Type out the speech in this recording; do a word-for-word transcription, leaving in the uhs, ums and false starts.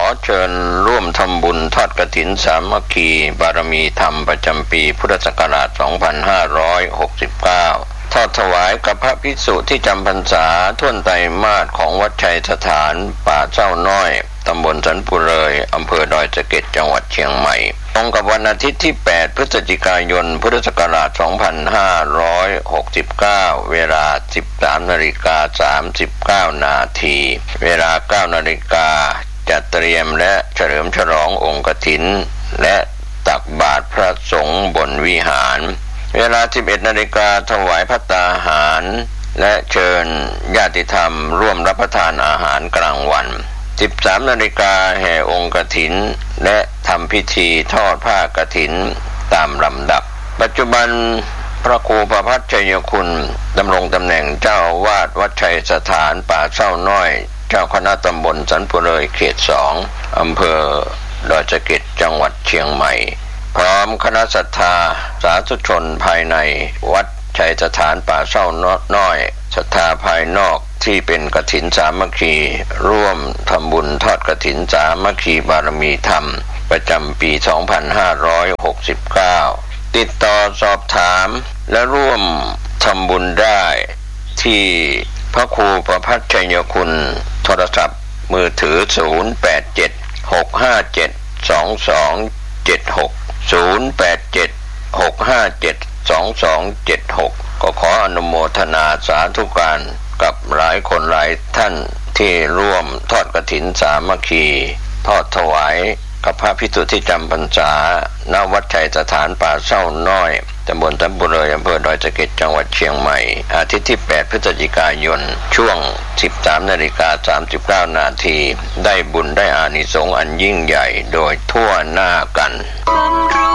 เชิญร่วมทำบุญทอดกฐินสามัคคีบารมีธรรมประจำปีพุทธศักราชสองพันห้าร้อยหกสิบเก้าทอดถวายกับพระภิกษุที่จำพรรษาท่วนไตรมาสของวัดชัยสถานป่าเจ้าน้อยตำบลสันปุเรยอำเภอดอยสะเก็ดจังหวัดเชียงใหม่ตรงกับวันอาทิตย์ที่แปดพฤศจิกายนพุทธศักราชสองพันห้าร้อยหกสิบเก้าเวลา สิบสามนาฬิกาสามสิบเก้านาทีเวลา เก้านาฬิกาจัดเตรียมและเฉลิมฉลององค์กฐินและตักบาตรพระสงฆ์บนวิหารเวลา สิบเอ็ดนาฬิกาถวายภัตตาหารและเชิญญาติธรรมร่วมรับประทานอาหารกลางวัน สิบสามนาฬิกาแห่องค์กฐินและทำพิธีทอดผ้ากฐินตามลำดับปัจจุบันพระครูประภัสชัยคุณดำรงตำแหน่งเจ้าอาวาสวัดชัยสถานป่าเศร้าน้อยเจ้าคณะตำบลสันปุเรยเขตสองอำเภอดอยสะเก็ดจังหวัดเชียงใหม่พร้อมคณะศรัทธาสาธุชนภายในวัดชัยสถานป่าเศร้าน้อยศรัทธาภายนอกที่เป็นกฐินสามัคคีร่วมทำบุญทอดกฐินสามัคคีบารมีธรรมประจำปีสองพันห้าร้อยหกสิบเก้าติดต่อสอบถามและร่วมทำบุญได้ที่พระครูประภัสชัยคุณโทรศัพท์มือถือศูนย์ แปด เจ็ด หก ห้า เจ็ด สอง สอง เจ็ด หก ศูนย์ แปด เจ็ด หก ห้า เจ็ด สอง สอง เจ็ด หกก็ขออนุโมทนาสาธุการกับหลายคนหลายท่านที่ร่วมทอดกฐินสามัคคีทอดถวายกับพระภิกษุที่จำพรรษาณวัดชัยสถานป่าเศร้าน้อยตำบลสันปุเรยอำเภอดอยสะเก็ดจังหวัดเชียงใหม่อาทิตย์ที่แปดพฤศจิกายนช่วง สิบสามนาฬิกาสามสิบเก้านาทีได้บุญได้อานิสงส์อันยิ่งใหญ่โดยทั่วหน้ากัน